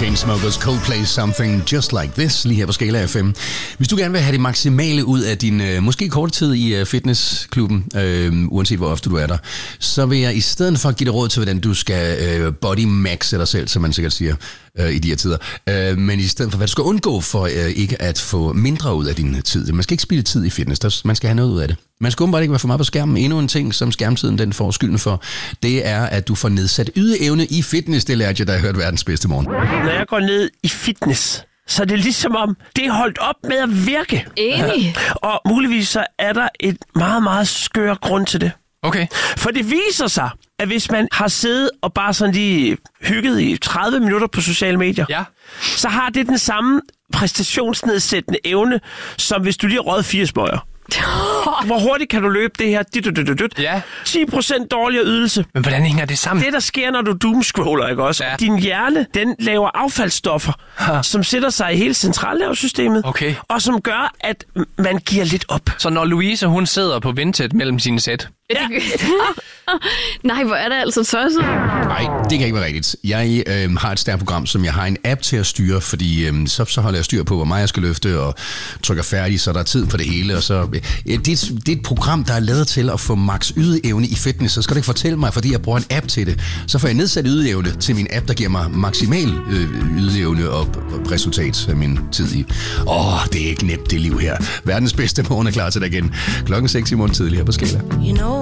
Chainsmokers, Coldplay, Something Just Like This, lige her på Skala FM. Hvis du gerne vil have det maksimale ud af din måske korte tid i fitnessklubben, uanset hvor ofte du er der, så vil jeg i stedet for give dig råd til, hvordan du skal body maxe dig selv, som man sikkert siger i de her tider, men i stedet for, hvad du skal undgå for ikke at få mindre ud af din tid. Man skal ikke spilde tid i fitness, man skal have noget ud af det. Man skal bare ikke være for meget på skærmen. Endnu en ting, som skærmtiden den får skylden for, det er, at du får nedsat ydeevne i fitness. Det lærte jeg, da jeg hørte verdens bedste morgen. Når jeg går ned i fitness, så er det ligesom om, det er holdt op med at virke. Enig. Og muligvis så er der et meget, meget skør grund til det. Okay. For det viser sig, at hvis man har siddet og bare sådan lige hygget i 30 minutter på sociale medier, Ja. så har det den samme præstationsnedsættende evne, som hvis du lige har røget 4 smøger. Hvor hurtigt kan du løbe det her? Ja. 10% dårligere ydelse. Men hvordan hænger det sammen? Det, der sker, når du doomscroller, ikke også? Ja. Din hjerne, den laver affaldsstoffer, som sætter sig i hele centralnervesystemet, Okay. og som gør, at man giver lidt op. Så når Louise, hun sidder på ventet mellem sine sæt. Ja. Nej, hvor er det altså tosset. Nej, det kan ikke være rigtigt. Jeg har et stærkt program, som jeg har en app til at styre, fordi så holder jeg styr på, hvor meget jeg skal løfte, og trykker færdig, så der er tid på det hele. Og så, det er et program, der er lavet til at få max ydeevne i fitness. Så skal du ikke fortælle mig, fordi jeg bruger en app til det. Så får jeg nedsat ydeevne til min app, der giver mig maksimal ydeevne og resultat af min tid i. Det er ikke nemt, det liv her. Verdens bedste morgen er klar til dig igen. 6:00 i morgen tidligere på Skala. You know